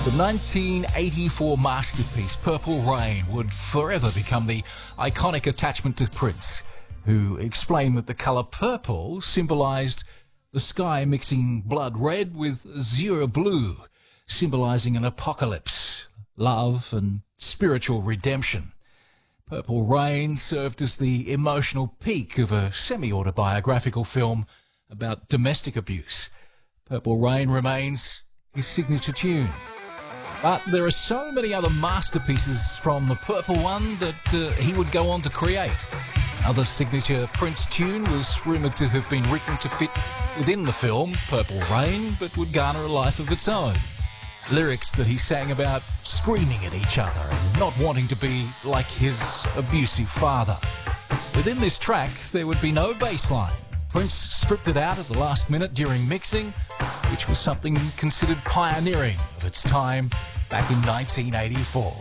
The 1984 masterpiece, Purple Rain, would forever become the iconic attachment to Prince, who explained that the colour purple symbolised the sky mixing blood red with azure blue, symbolising an apocalypse, love and spiritual redemption. Purple Rain served as the emotional peak of a semi-autobiographical film about domestic abuse. Purple Rain remains his signature tune. But there are so many other masterpieces from the Purple One that he would go on to create. Another signature Prince tune was rumoured to have been written to fit within the film Purple Rain, but would garner a life of its own. Lyrics that he sang about screaming at each other and not wanting to be like his abusive father. Within this track, there would be no bass line. Prince stripped it out at the last minute during mixing, which was something considered pioneering of its time back in 1984.